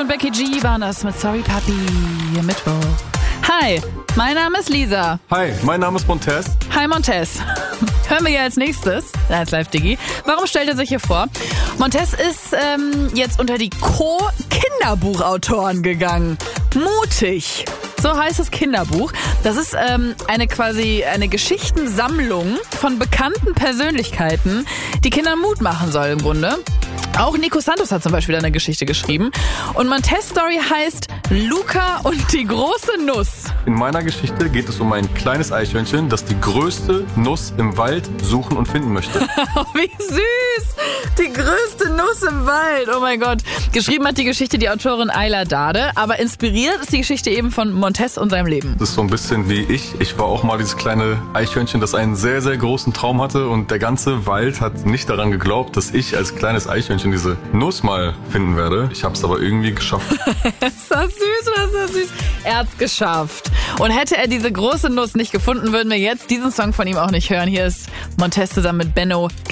und Becky G waren das mit Sorry Papi, Mittwoch. Hi, mein Name ist Lisa. Hi, mein Name ist Montez. Hi Montez. Hören wir ja als nächstes, als Live-Digi. Warum stellt er sich hier vor? Montez ist jetzt unter die Co-Kinderbuchautoren gegangen. Mutig. So heißt das Kinderbuch. Das ist eine Geschichtensammlung von bekannten Persönlichkeiten, die Kindern Mut machen soll im Grunde. Auch Nico Santos hat zum Beispiel eine Geschichte geschrieben. Und Montez Story heißt Luca und die große Nuss. In meiner Geschichte geht es um ein kleines Eichhörnchen, das die größte Nuss im Wald suchen und finden möchte. Wie süß! Die größte Nuss im Wald. Oh mein Gott. Geschrieben hat die Geschichte die Autorin Ayla Dade, aber inspiriert ist die Geschichte eben von Montez und seinem Leben. Das ist so ein bisschen wie ich. Ich war auch mal dieses kleine Eichhörnchen, das einen sehr, sehr großen Traum hatte und der ganze Wald hat nicht daran geglaubt, dass ich als kleines Eichhörnchen diese Nuss mal finden werde. Ich habe es aber irgendwie geschafft. Ist das süß oder ist das süß? Er hat's geschafft. Und hätte er diese große Nuss nicht gefunden, würden wir jetzt diesen Song von ihm auch nicht hören. Hier ist Montez zusammen mit Benno.